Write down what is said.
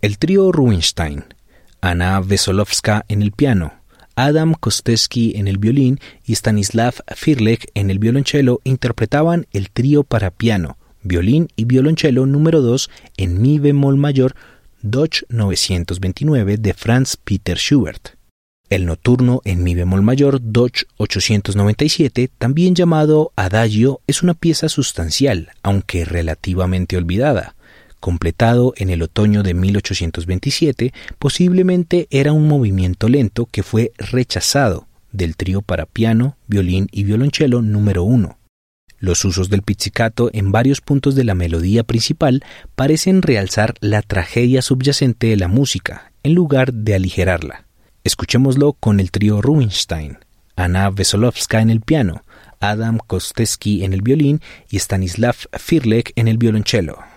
El trío Rubinstein, Anna Wesolowska en el piano, Adam Kostecki en el violín y Stanislav Firlek en el violonchelo interpretaban el trío para piano, violín y violonchelo número 2 en mi bemol mayor Deutsch 929 de Franz Peter Schubert. El nocturno en mi bemol mayor Deutsch 897, también llamado Adagio, es una pieza sustancial, aunque relativamente olvidada. Completado en el otoño de 1827, posiblemente era un movimiento lento que fue rechazado del trío para piano, violín y violonchelo número 1. Los usos del pizzicato en varios puntos de la melodía principal parecen realzar la tragedia subyacente de la música, en lugar de aligerarla. Escuchémoslo con el trío Rubinstein, Anna Wesolowska en el piano, Adam Kostecki en el violín y Stanislav Firlek en el violonchelo.